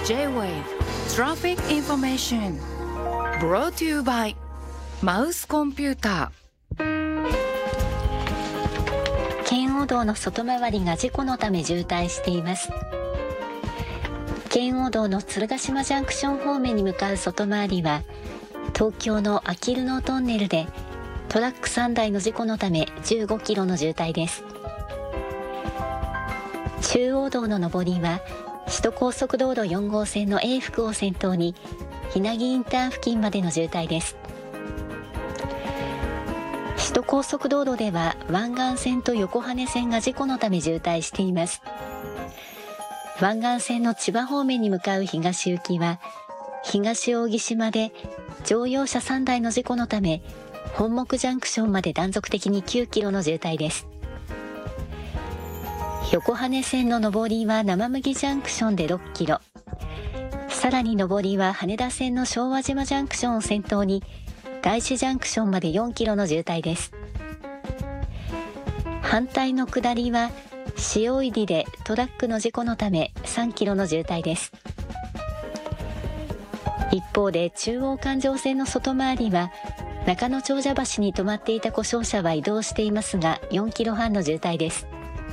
J-Wave Traffic Information Brought to you by マウスコンピューター。 圏央道の外回りが事故のため渋滞しています。圏央道の鶴ヶ島ジャンクション方面に向かう外回りは、東京のあきる野トンネルでトラック3台の事故のため15キロの渋滞です。中央道の上りは首都高速道路4号線の永福を先頭に日奈木インター付近までの渋滞です。首都高速道路では湾岸線と横羽線が事故のため渋滞しています。湾岸線の千葉方面に向かう東行きは東扇島で乗用車3台の事故のため本木ジャンクションまで断続的に9キロの渋滞です。横羽線の上りは生麦ジャンクションで6キロ、さらに上りは羽田線の昭和島ジャンクションを先頭に大師ジャンクションまで4キロの渋滞です。反対の下りは塩入りでトラックの事故のため3キロの渋滞です。一方で中央環状線の外回りは中野長者橋に止まっていた故障車は移動していますが4キロ半の渋滞です。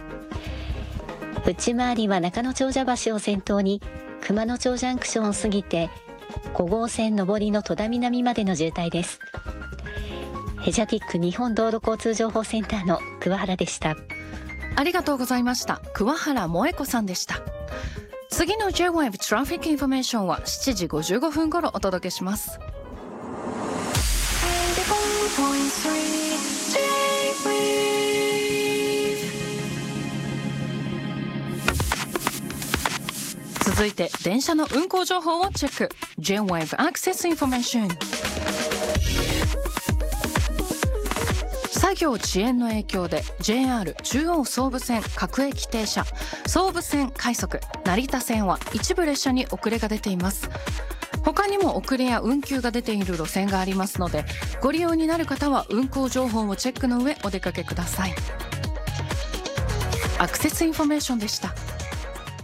内回りは中野長者橋を先頭に熊野町ジャンクションを過ぎて5号線上りの戸田南までの渋滞です。ヘジャティック日本道路交通情報センターの桑原でした。 ありがとうございました。桑原萌子さんでした。次の J-Wave Traffic Information は7時55分頃お届けします。続いて電車の運行情報をチェック。 J-Wave Access Information。 作業遅延の影響で JR 中央総武線各駅停車、総武線快速、成田線は一部列車に遅れが出ています。他にも遅れや運休が出ている路線がありますので、ご利用になる方は運行情報をチェックの上お出かけください。アクセスインフォメーションでした。